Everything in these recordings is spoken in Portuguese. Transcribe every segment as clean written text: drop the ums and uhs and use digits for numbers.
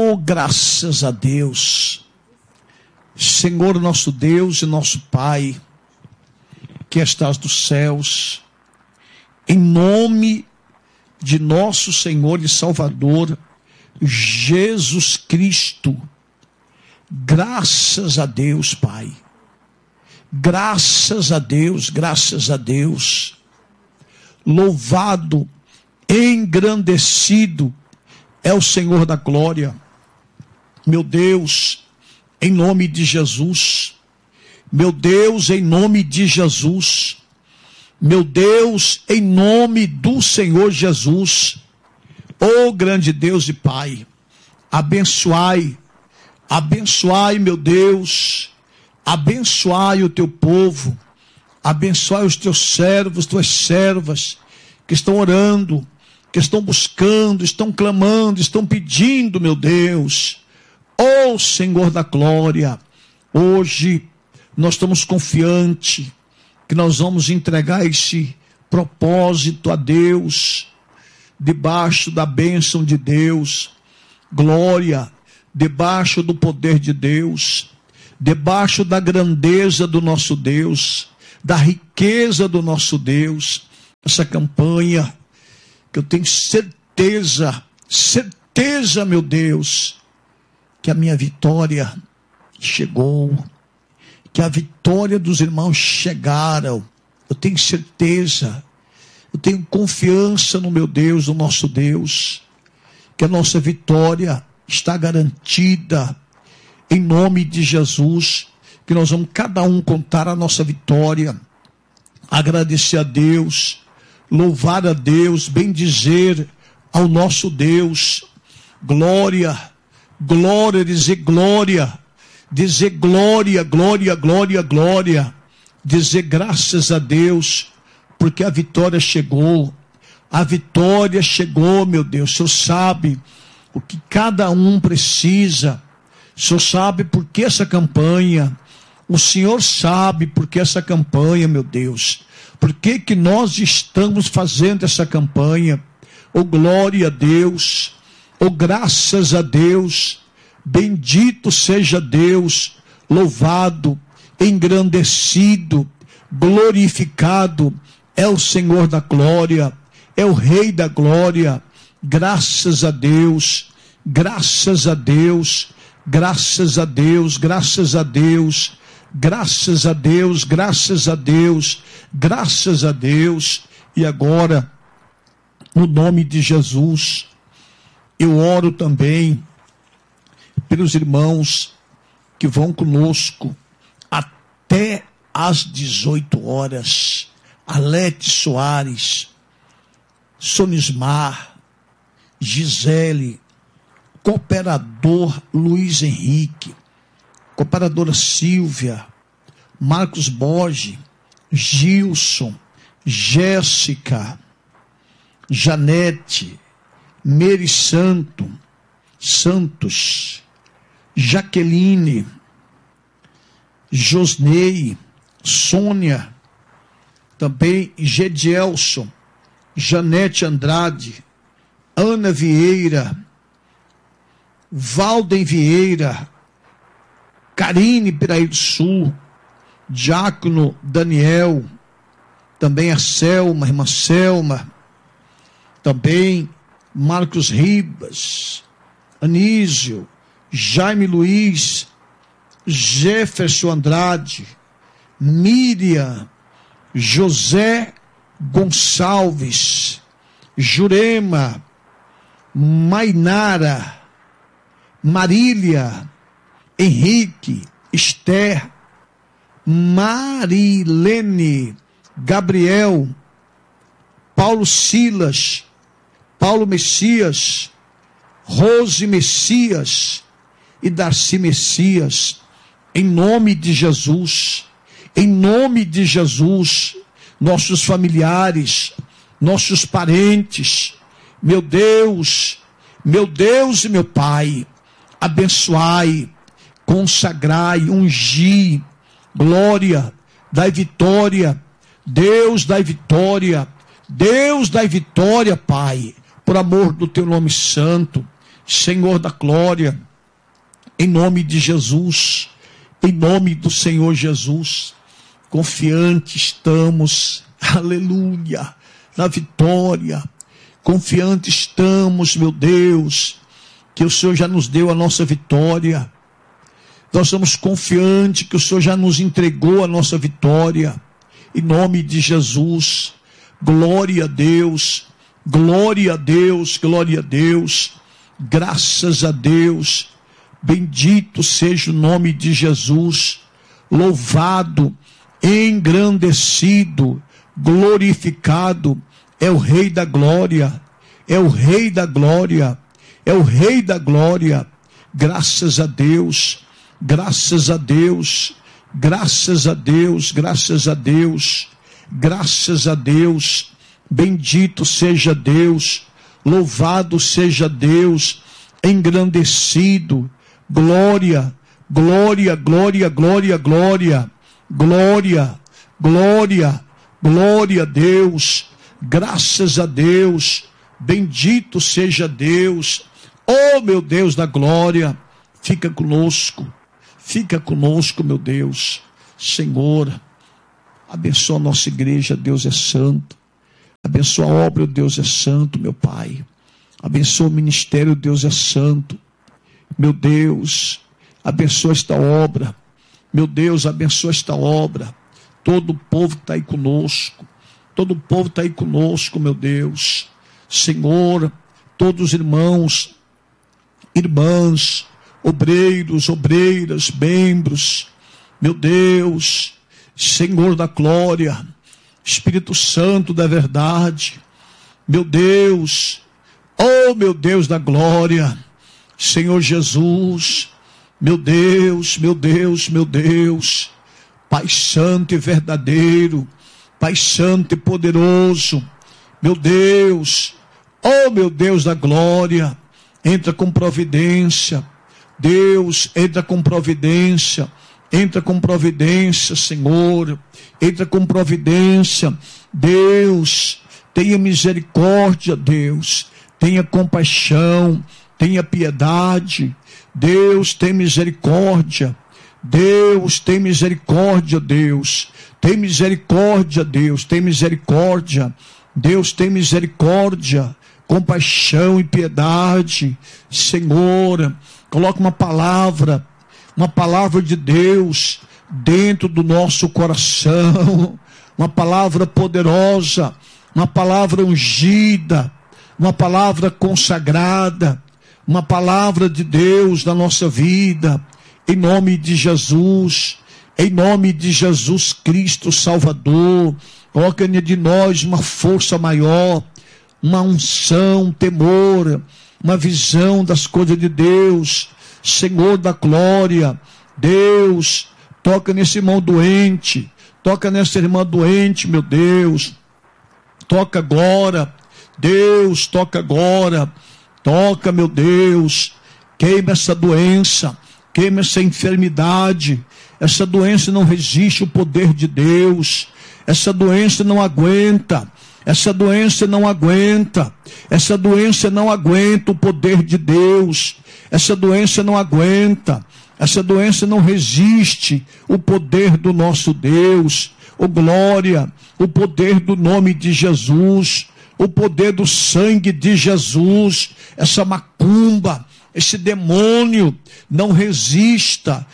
Oh, graças a Deus. Senhor nosso Deus e nosso Pai, que estás dos céus, em nome de nosso Senhor e Salvador, Jesus Cristo, graças a Deus, Pai. Graças a Deus, graças a Deus. Louvado, engrandecido é o Senhor da glória. Meu Deus, em nome de Jesus. Meu Deus, em nome de Jesus. Meu Deus, em nome do Senhor Jesus. Oh, grande Deus e Pai, abençoai, abençoai, meu Deus, abençoai o teu povo, abençoai os teus servos, tuas servas, que estão orando, que estão buscando, estão clamando, estão pedindo, meu Deus. Oh, Senhor da glória, hoje nós estamos confiantes que nós vamos entregar esse propósito a Deus, debaixo da bênção de Deus, glória, debaixo do poder de Deus, debaixo da grandeza do nosso Deus, da riqueza do nosso Deus. Essa campanha que eu tenho certeza, meu Deus, que a minha vitória chegou, que a vitória dos irmãos chegaram. Eu tenho certeza, eu tenho confiança no meu Deus, no nosso Deus, que a nossa vitória está garantida, em nome de Jesus, que nós vamos cada um contar a nossa vitória, agradecer a Deus, louvar a Deus, bendizer ao nosso Deus, glória, glória, dizer glória, glória, glória, dizer graças a Deus, porque a vitória chegou, meu Deus. O Senhor sabe o que cada um precisa, o Senhor sabe por que essa campanha, o Senhor sabe por que essa campanha, meu Deus, por que nós estamos fazendo essa campanha. Oh, glória a Deus, oh, graças a Deus, bendito seja Deus, louvado, engrandecido, glorificado é o Senhor da glória, é o Rei da glória. Graças a Deus, graças a Deus, graças a Deus, graças a Deus, graças a Deus, graças a Deus, graças a Deus. E agora, no nome de Jesus, eu oro também pelos irmãos que vão conosco até às 18 horas. Alete Soares, Sonismar, Gisele, cooperador Luiz Henrique, cooperadora Silvia, Marcos Borges, Gilson, Jéssica, Janete, Meri Santos, Jaqueline, Josnei, Sônia, também Gedielson, Janete Andrade, Ana Vieira, Valden Vieira, Karine Piraí do Sul, Diácono Daniel, também a Selma, irmã Selma, também Marcos Ribas, Anísio, Jaime Luiz, Jefferson Andrade, Miriam, José Gonçalves, Jurema, Mainara, Marília, Henrique, Esther, Marilene, Gabriel, Paulo Silas, Paulo Messias, Rose Messias e Darcy Messias, em nome de Jesus, nossos familiares, nossos parentes, meu Deus e meu Pai, abençoai, consagrai, ungi, glória, dai vitória, Deus dai vitória, Pai, por amor do teu nome santo, Senhor da glória, em nome de Jesus, em nome do Senhor Jesus, confiante estamos, aleluia, na vitória, confiante estamos, meu Deus, que o Senhor já nos deu a nossa vitória. Nós estamos confiantes que o Senhor já nos entregou a nossa vitória. Em nome de Jesus, glória a Deus, glória a Deus, glória a Deus, graças a Deus, bendito seja o nome de Jesus, louvado, engrandecido, glorificado, é o Rei da glória, é o Rei da glória, é o Rei da glória, graças a Deus, graças a Deus, graças a Deus, graças a Deus, graças a Deus, bendito seja Deus, louvado seja Deus, engrandecido, glória, glória, glória, glória, glória, glória, glória, glória a Deus, graças a Deus, bendito seja Deus, oh meu Deus da glória, fica conosco, meu Deus, Senhor, abençoa a nossa igreja, Deus é santo, abençoa a obra, Deus é santo, meu Pai, abençoa o ministério, Deus é santo, meu Deus, abençoa esta obra, meu Deus, abençoa esta obra, todo o povo que está aí conosco, todo o povo está aí conosco, meu Deus, Senhor, todos os irmãos, irmãs, obreiros, obreiras, membros, meu Deus, Senhor da glória, Espírito Santo da verdade, meu Deus, oh meu Deus da glória, Senhor Jesus, meu Deus, meu Deus, meu Deus, Pai Santo e verdadeiro, Pai Santo e poderoso, meu Deus, oh meu Deus da glória, entra com providência, Deus, entra com providência, Senhor, entra com providência, Deus, tenha misericórdia, Deus, tenha compaixão, tenha piedade, Deus, tem misericórdia, Deus, tem misericórdia, Deus, tem misericórdia, Deus, tem misericórdia, Deus, tem misericórdia, compaixão e piedade, Senhor, coloca uma palavra de Deus dentro do nosso coração, uma palavra poderosa, uma palavra ungida, uma palavra consagrada, uma palavra de Deus na nossa vida, em nome de Jesus Cristo Salvador, coloca de nós uma força maior, uma unção, um temor, uma visão das coisas de Deus, Senhor da glória, Deus, toca nesse irmão doente, toca nessa irmã doente, meu Deus, toca agora, Deus, toca agora, toca, meu Deus, queima essa doença, queima essa enfermidade, essa doença não resiste ao poder de Deus, essa doença não aguenta, essa doença não aguenta o poder de Deus, essa doença não aguenta, essa doença não resiste o poder do nosso Deus, oh glória, o poder do nome de Jesus, o poder do sangue de Jesus, essa macumba, esse demônio, não resista,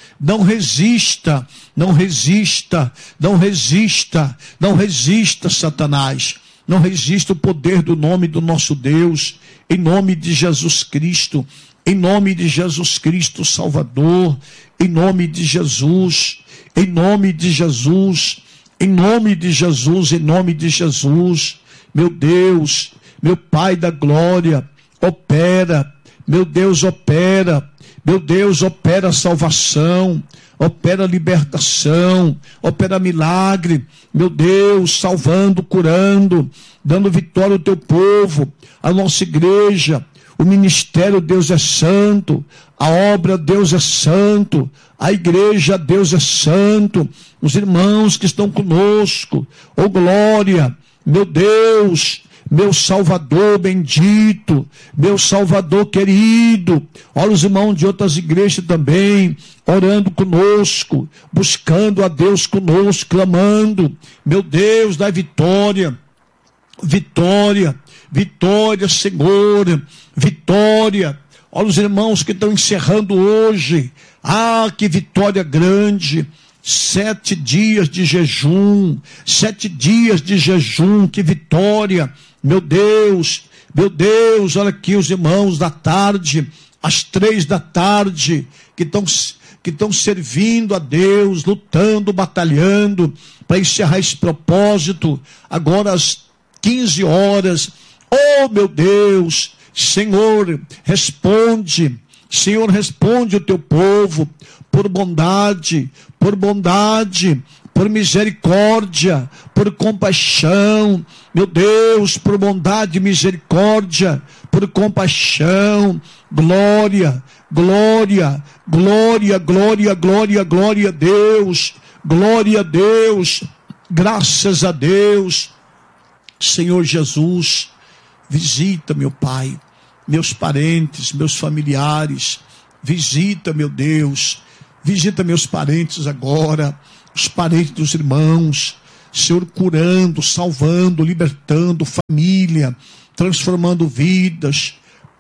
Satanás, não resista o poder do nome do nosso Deus, em nome de Jesus Cristo, Salvador, em nome de Jesus, meu Deus, meu Pai da glória, opera, meu Deus, opera a salvação, opera a libertação, opera milagre, meu Deus, salvando, curando, dando vitória ao teu povo, à nossa igreja, o ministério, Deus é santo, a obra, Deus é santo, a igreja, Deus é santo, os irmãos que estão conosco, oh glória, meu Deus, meu Salvador bendito, meu Salvador querido. Olha os irmãos de outras igrejas também, orando conosco, buscando a Deus conosco, clamando, meu Deus, dá vitória, vitória, vitória, Senhor, vitória. Olha os irmãos que estão encerrando hoje, que vitória grande, 7 dias de jejum, 7 dias de jejum, que vitória, meu Deus, olha aqui os irmãos da tarde, às 3 da tarde, que estão servindo a Deus, lutando, batalhando, para encerrar esse propósito, agora às 15 horas, oh meu Deus, Senhor, responde o teu povo, por bondade, por misericórdia, por compaixão, meu Deus, por bondade e misericórdia, por compaixão, glória, glória, glória, glória, glória, glória a Deus, glória a Deus, graças a Deus. Senhor Jesus, visita, meu Pai, meus parentes, meus familiares, visita, meu Deus, visita meus parentes agora, os parentes dos irmãos, Senhor, curando, salvando, libertando família, transformando vidas,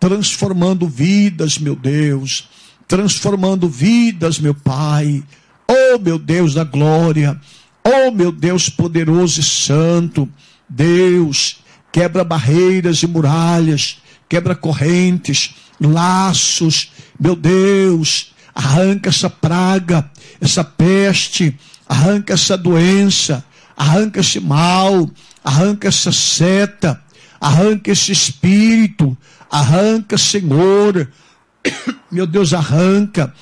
meu Deus, transformando vidas, meu Pai, oh meu Deus da glória, oh meu Deus poderoso e santo, Deus, quebra barreiras e muralhas, quebra correntes, laços, meu Deus, arranca essa praga, essa peste, arranca essa doença, arranca esse mal, arranca essa seta, arranca esse espírito, arranca, Senhor, meu Deus, arranca,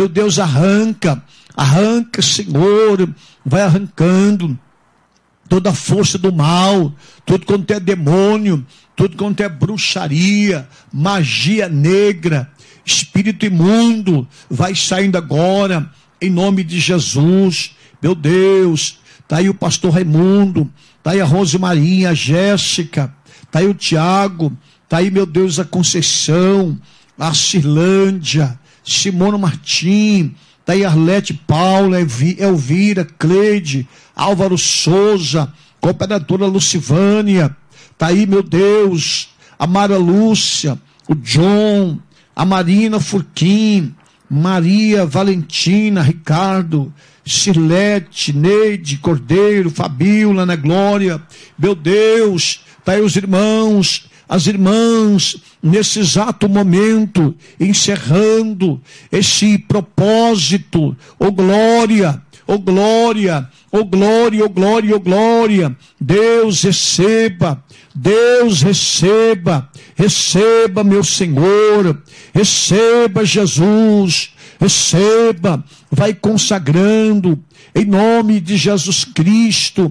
Senhor, vai arrancando toda a força do mal, tudo quanto é demônio, tudo quanto é bruxaria, magia negra, espírito imundo, vai saindo agora, em nome de Jesus, meu Deus. Está aí o pastor Raimundo, está aí a Rosemarinha, a Jéssica, está aí o Tiago, está aí, meu Deus, a Conceição, a Cirlândia, Simona Martim, está aí Arlete Paula, Elvira, Cleide, Álvaro Souza, cooperadora Lucivânia, está aí, meu Deus, a Mara Lúcia, o John, a Marina Furquim, Maria Valentina, Ricardo, Cirlete, Neide, Cordeiro, Fabiola, Ana Glória, meu Deus, está aí os irmãos, as irmãs, nesse exato momento, encerrando esse propósito, oh glória, oh glória, oh glória, oh glória, oh glória, Deus receba, receba meu Senhor, receba Jesus, receba, vai consagrando, em nome de Jesus Cristo,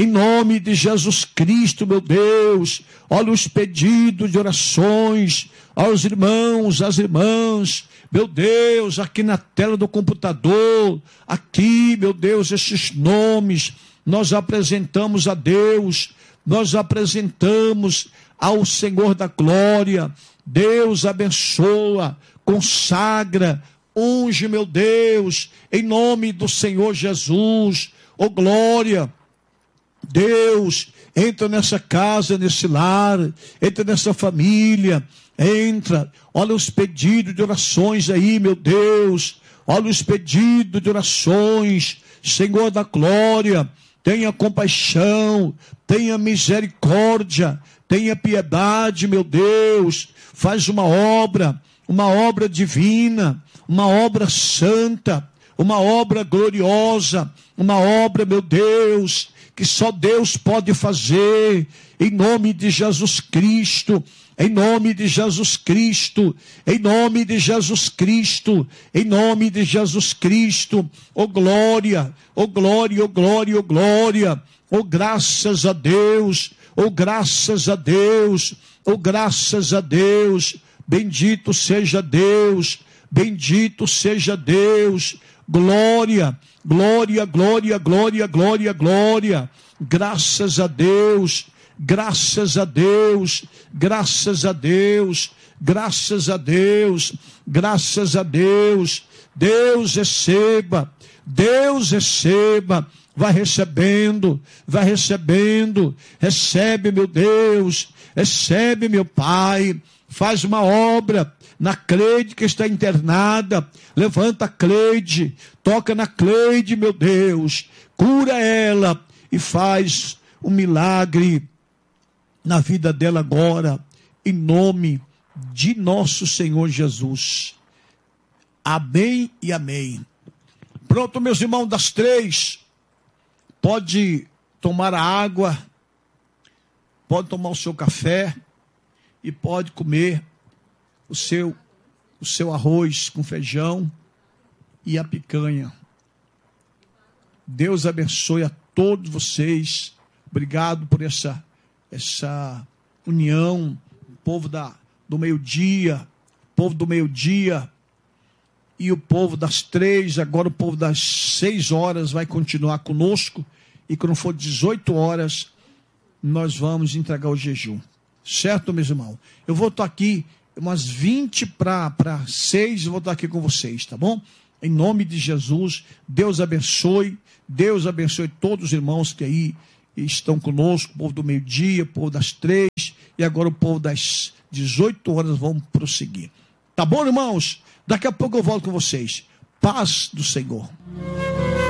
meu Deus, olha os pedidos de orações, olha os irmãos, as irmãs, meu Deus, aqui na tela do computador, aqui, meu Deus, esses nomes, nós apresentamos a Deus, nós apresentamos ao Senhor da glória. Deus abençoa, consagra, unge, meu Deus, em nome do Senhor Jesus, oh glória, Deus, entra nessa casa, nesse lar, entra nessa família, entra, olha os pedidos de orações aí, meu Deus, olha os pedidos de orações, Senhor da glória, tenha compaixão, tenha misericórdia, tenha piedade, meu Deus, faz uma obra divina, uma obra santa, uma obra gloriosa, uma obra, meu Deus, que só Deus pode fazer, em nome de Jesus Cristo, em nome de Jesus Cristo, em nome de Jesus Cristo, em nome de Jesus Cristo, oh glória, oh glória, oh glória, oh glória, oh graças a Deus, oh graças a Deus, oh graças a Deus, bendito seja Deus, bendito seja Deus, glória, glória, glória, glória, glória, glória, graças a Deus, Graças a Deus, graças a Deus, graças a Deus, graças a Deus. Deus receba, Deus receba. Vai recebendo, recebe, meu Deus, recebe, meu Pai. Faz uma obra na Cleide que está internada. Levanta a Cleide, toca na Cleide, meu Deus. Cura ela e faz um milagre na vida dela agora, em nome de nosso Senhor Jesus. Amém e amém. Pronto, meus irmãos, das 3, pode tomar a água, pode tomar o seu café e pode comer o seu arroz com feijão e a picanha. Deus abençoe a todos vocês. Obrigado por essa união, povo do meio-dia, e o povo das 3, agora o povo das 6 horas vai continuar conosco, e quando for 18 horas, nós vamos entregar o jejum. Certo, meus irmãos? Eu vou estar aqui, umas 20 para 6, eu vou estar aqui com vocês, tá bom? Em nome de Jesus, Deus abençoe todos os irmãos que aí estão conosco, o povo do meio-dia, o povo das 3, e agora o povo das 18 horas vão prosseguir. Tá bom, irmãos? Daqui a pouco eu volto com vocês. Paz do Senhor.